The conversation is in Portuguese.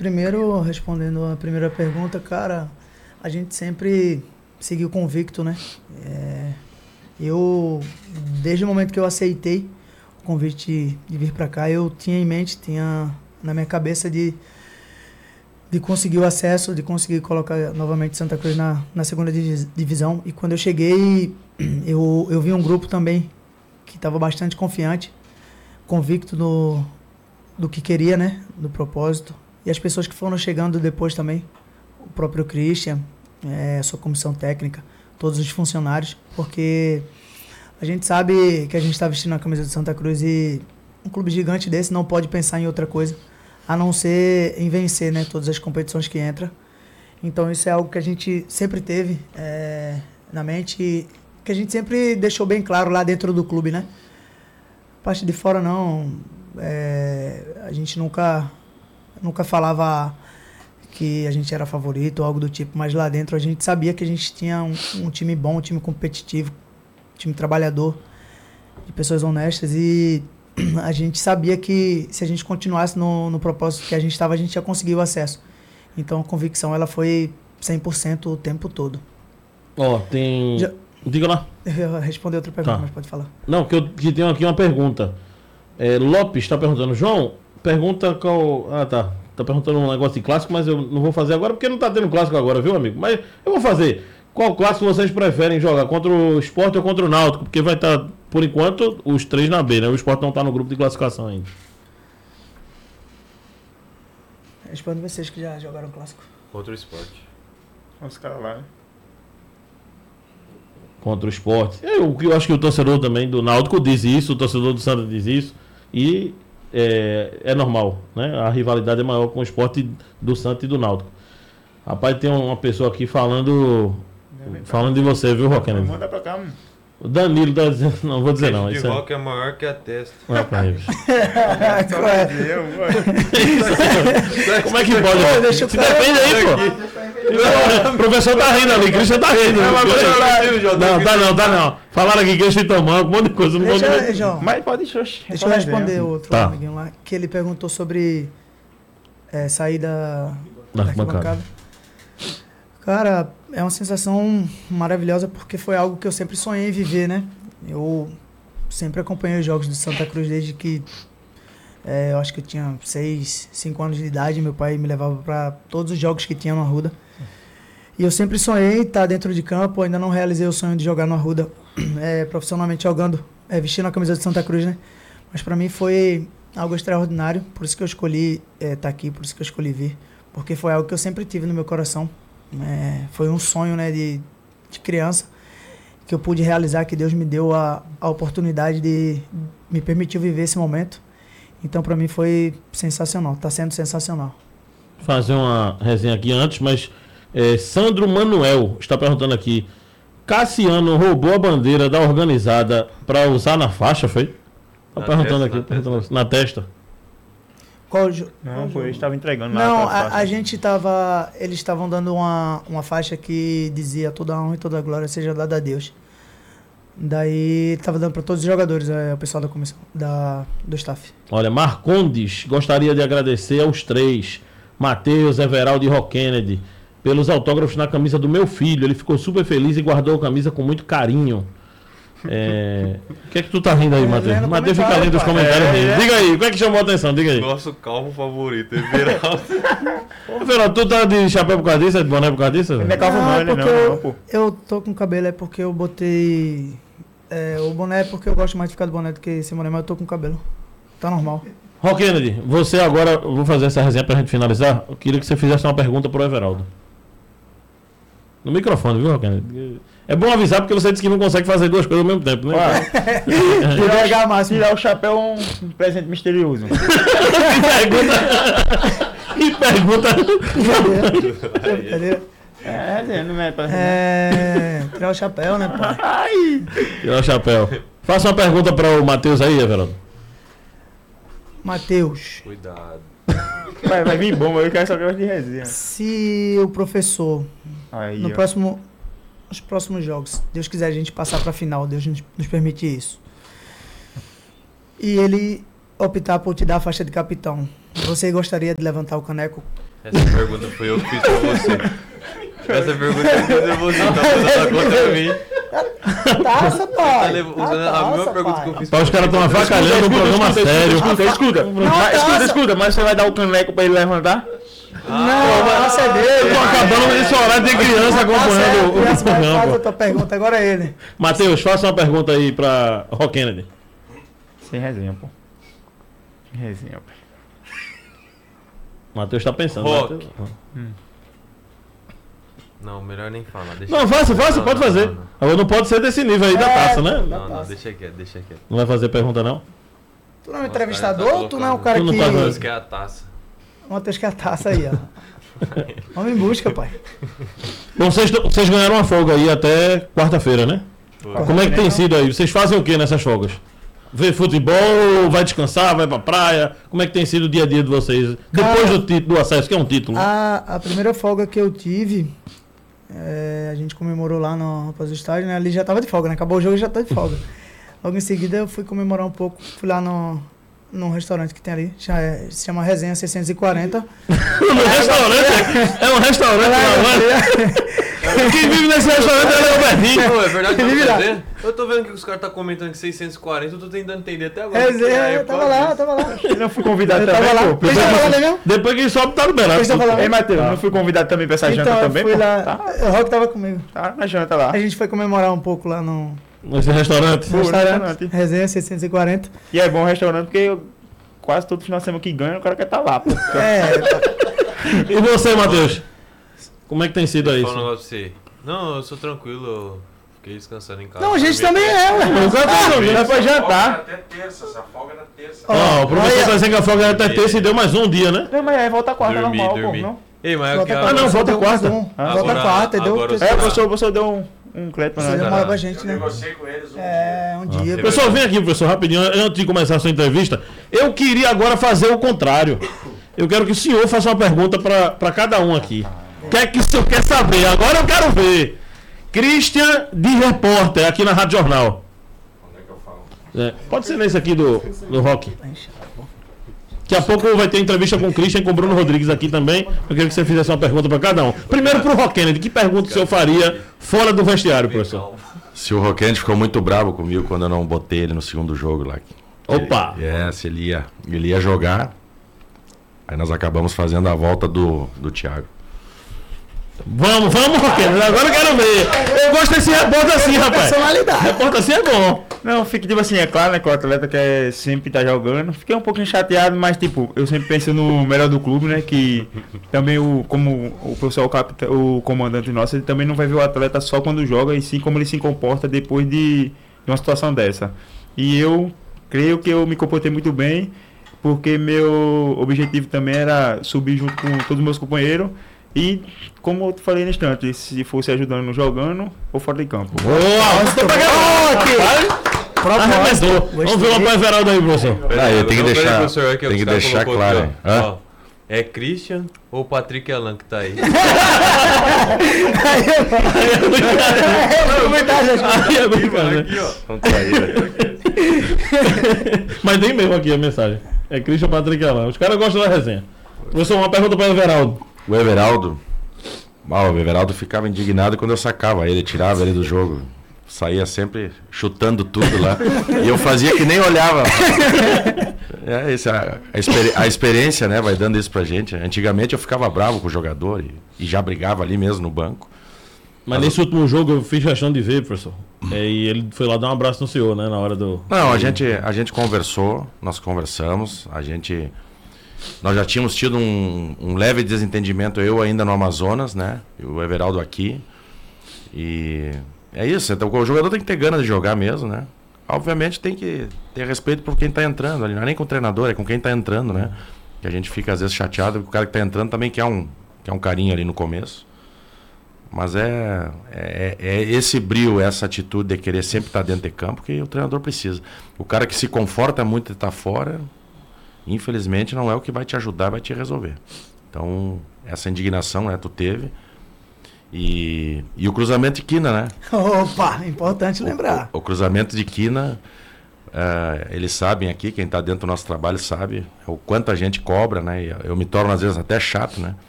Primeiro, respondendo a primeira pergunta, cara, a gente sempre seguiu convicto, né? Desde o momento que eu aceitei o convite de vir para cá, eu tinha em mente, tinha na minha cabeça de conseguir o acesso, de conseguir colocar novamente Santa Cruz na segunda divisão. E quando eu cheguei, eu vi um grupo também que estava bastante confiante, convicto do que queria, né? Do propósito. E as pessoas que foram chegando depois também, o próprio Christian, a sua comissão técnica, todos os funcionários, porque a gente sabe que a gente está vestindo a camisa de Santa Cruz e um clube gigante desse não pode pensar em outra coisa, a não ser em vencer, né, todas as competições que entra. Então isso é algo que a gente sempre teve na mente e que a gente sempre deixou bem claro lá dentro do clube, né? A parte de fora não, a gente nunca falava que a gente era favorito ou algo do tipo, mas lá dentro a gente sabia que a gente tinha um time bom, um time competitivo, um time trabalhador, de pessoas honestas, e a gente sabia que se a gente continuasse no propósito que a gente estava, a gente ia conseguir o acesso. Então a convicção ela foi 100% o tempo todo. Diga lá. Eu ia responder outra pergunta, mas pode falar. Não, que tenho aqui uma pergunta. Lopes está perguntando, João, pergunta qual... Tá perguntando um negócio de clássico, mas eu não vou fazer agora, porque não tá tendo clássico agora, viu, amigo? Mas eu vou fazer. Qual clássico vocês preferem jogar? Contra o Sport ou contra o Náutico? Porque vai estar, por enquanto, os 3 na B, né? O Sport não tá no grupo de classificação ainda. Responde vocês que já jogaram clássico. Contra o Sport. Os caras lá, né? Contra o Sport. Eu acho que o torcedor também do Náutico diz isso, o torcedor do Santa diz isso. E é normal, né? A rivalidade é maior com o Sport do Santa e do Náutico. Rapaz, tem uma pessoa aqui falando de você, viu, Roquene? Manda pra cá, mano. O Danilo tá dizendo, não vou dizer não. O de rock é maior que a testa. Não é pra eles. Como é que pode? Deixa Se defende aí, pô. O professor tá rindo ali, Christian tá rindo. Não, tá não. Falaram aqui que eles estão tomando um monte de coisa. Mas pode Deixa eu responder outro amiguinho lá, que ele perguntou sobre sair da arquibancada. Cara, é uma sensação maravilhosa porque foi algo que eu sempre sonhei em viver, né? Eu sempre acompanhei os jogos do Santa Cruz desde que eu acho que eu tinha 5 anos de idade. Meu pai me levava para todos os jogos que tinha no Arruda. E eu sempre sonhei estar dentro de campo, ainda não realizei o sonho de jogar no Arruda profissionalmente jogando, vestindo a camisa de Santa Cruz, né? Mas para mim foi algo extraordinário, por isso que eu escolhi estar aqui, por isso que eu escolhi vir, porque foi algo que eu sempre tive no meu coração. Foi um sonho, né, de criança que eu pude realizar, que Deus me deu a oportunidade de me permitir viver esse momento. Então para mim foi sensacional, está sendo sensacional. Fazer uma resenha aqui antes, mas Sandro Manuel está perguntando aqui: Cassiano roubou a bandeira da organizada para usar na faixa, foi? Está perguntando aqui, na testa. Não, foi, eles estavam entregando lá. Não, a gente estava... Eles estavam dando uma faixa que dizia: toda a honra e toda a glória seja dada a Deus. Daí estava dando para todos os jogadores, o pessoal da comissão, do staff. Olha, Marcondes gostaria de agradecer aos 3, Matheus, Everaldo e Roquennedy, pelos autógrafos na camisa do meu filho. Ele ficou super feliz e guardou a camisa com muito carinho. O que é que tu tá rindo aí, Matheus? Matheus fica lendo os comentários dele. Diga aí, o que é que chamou a atenção? Diga aí. Nosso calvo favorito, Everaldo. Everaldo, tu tá de chapéu por causa disso? É de boné por causa disso? Não é calvo não, pô. Eu tô com cabelo, porque eu botei... o boné é porque eu gosto mais de ficar de boné do que sem boné, mas eu tô com cabelo. Tá normal. Roquennedy, você agora, eu vou fazer essa resenha pra gente finalizar. Eu queria que você fizesse uma pergunta pro Everaldo. No microfone, viu, Roquennedy? É bom avisar porque você disse que não consegue fazer 2 coisas ao mesmo tempo, né? Tirar o chapéu um presente misterioso. Que pergunta. Não é pra... tirar o chapéu, né, pai? Tirar o chapéu. Faça uma pergunta para o Matheus aí, Everaldo. Matheus. Cuidado. Vai vir bom, eu quero só que eu de resenha. Se o professor, nos próximos jogos, Deus quiser a gente passar para a final, Deus nos permite isso, e ele optar por te dar a faixa de capitão, você gostaria de levantar o caneco Essa pergunta foi eu que fiz pra você. Essa pergunta eu fiz pra você, tá fazendo contra mim. Taça, pai. Tá usando a mesma pergunta que eu fiz Os caras estão avacalhando um programa sério. Escuta, mas você vai dar o caneco pra ele levantar? Não, taça é dele. Tô acabando nesse horário de criança acompanhando o Faz programa. outra pergunta, agora é ele. Matheus, faça uma pergunta aí pra Rock Kennedy. Sem resenha, pô. Sem resenha, pô. Matheus tá pensando. Rock. Matheus. Não, melhor nem falar. Deixa Não, faça, pode fazer. Não. Agora não pode ser desse nível aí da taça, né? Não, deixa quieto. Não vai fazer pergunta, não? Tu não é um entrevistador ou tu não é o cara Tu não que... tá Matheus quer a taça. Matheus quer a taça aí, ó. Vamos em busca, pai. Bom, vocês ganharam uma folga aí até quarta-feira, né? Como é que tem sido aí? Vocês fazem o que nessas folgas? Vê futebol, vai descansar, vai pra praia? Como é que tem sido o dia a dia de vocês? Depois do acesso, que é um título. A primeira folga que eu tive, a gente comemorou lá no após o estádio, né? Ali já tava de folga, né? Acabou o jogo e já tá de folga. Logo em seguida eu fui comemorar um pouco, fui lá num restaurante que tem ali, se chama Resenha 640. No restaurante? É um restaurante lá, quem vive nesse restaurante é o Bertinho. Não, é verdade que Vive eu lá. tô dizendo? Eu tô vendo que os caras estão comentando que 640, eu tô tentando entender até agora. Resenha, eu tava lá. Eu não fui convidado Eu também, tava lá. pô. Vocês estavam lá, né, mesmo? Depois que sobe, tá liberado. Vocês estão falando? Ei, Matheus, não fui convidado também pra essa janta Então, eu também, fui pô? lá, Tá, o Rock tava comigo. tá na janta lá. A gente foi comemorar um pouco lá no Nesse restaurante. Pô, restaurante, restaurante. Resenha 640. E é bom o restaurante porque quase todo final de semana que ganha, o cara quer estar lá, pô. E você, Matheus? Como é que tem sido aí? Deixa eu falar um negócio pra você. Não, eu sou tranquilo, eu fiquei descansando em casa. Não, a gente também é, ué. O cara tá jogando. Dá pra jantar. Até terça, essa folga era terça. Ó, o professor olha- tá dizendo que a folga era até terça e deu mais um dia, né? Não, mas aí volta quarta Dormi, normal, dormi. pô, não? Ei, mas Volta aqui, quarta, não, volta deu quarta. mais um. Ah, Volta agora- quarta, deu agora terceiro. eu É, o professor deu um cleto pra Você nós. deu moral pra gente, Eu né? negociei com eles um dia. É, um dia. Pessoal, vem aqui, professor, rapidinho, antes de começar a sua entrevista. Eu queria agora fazer o contrário. Eu quero que o senhor faça uma pergunta para cada um aqui. O que é que o senhor quer saber? Agora eu quero ver. Christian de repórter aqui na Rádio Jornal. Onde é que eu falo? Pode ser nesse aqui do Rock. Daqui a pouco vai ter entrevista com o Christian e com o Bruno Rodrigues aqui também. Eu queria que você fizesse uma pergunta para cada um. Primeiro pro Rock Kennedy, que pergunta o senhor faria fora do vestiário, professor? Se o Roquente ficou muito bravo comigo quando eu não botei ele no segundo jogo lá. Opa! Se ele ia jogar. Aí nós acabamos fazendo a volta do Thiago. Vamos, Rock Kennedy, agora eu quero ver. Eu gosto desse repórter assim, rapaz. Personalidade. Repórter assim é bom. Não, fica tipo assim, é claro, né, que o atleta quer sempre estar jogando. Fiquei um pouquinho chateado, mas tipo, eu sempre penso no melhor do clube, né, que também como o professor, o comandante nosso, ele também não vai ver o atleta só quando joga, e sim como ele se comporta depois de uma situação dessa. E eu creio que eu me comportei muito bem, porque meu objetivo também era subir junto com todos os meus companheiros. E, como eu falei no instante, se fosse ajudando jogando ou fora de campo. Boa! Você tá pagando arremessou. Vamos ver o Papai Everaldo aí, professor. Aí, tem que Não, peraí, deixar- professor, aqui, ó, tem os que caras deixar colocou claro, aqui, hein? ó. Hã? Ó, é Christian ou Patrick Alan que tá aí? Aí é brincadeira. Aqui, ó. Então tá aí, né? Mas tem mesmo aqui a mensagem. É Christian Patrick Alain. Os caras gostam da resenha. Professor, uma pergunta para o Everaldo. O Everaldo ficava indignado quando eu sacava ele, tirava ele do jogo. Saía sempre chutando tudo lá. E eu fazia que nem olhava. A experiência, né, vai dando isso pra gente. Antigamente eu ficava bravo com o jogador e já brigava ali mesmo no banco. Mas nesse último jogo eu fiz questão de ver, professor. E ele foi lá dar um abraço no senhor, né? Na hora do. Não, a gente conversou, nós conversamos, nós já tínhamos tido um leve desentendimento, eu ainda no Amazonas, né? E o Everaldo aqui. E é isso, então o jogador tem que ter ganas de jogar mesmo, né? Obviamente tem que ter respeito por quem tá entrando ali, não é nem com o treinador, é com quem tá entrando, né? Que a gente fica às vezes chateado, porque o cara que tá entrando também quer um carinho ali no começo. Mas é esse brio, essa atitude de querer sempre estar dentro de campo que o treinador precisa. O cara que se conforta muito de estar fora, infelizmente não é o que vai te ajudar, vai te resolver. Então, essa indignação, né, tu teve. E o cruzamento de quina, né? Opa, importante lembrar. O cruzamento de quina, eles sabem aqui, quem está dentro do nosso trabalho sabe o quanto a gente cobra, né? E eu me torno às vezes até chato, né?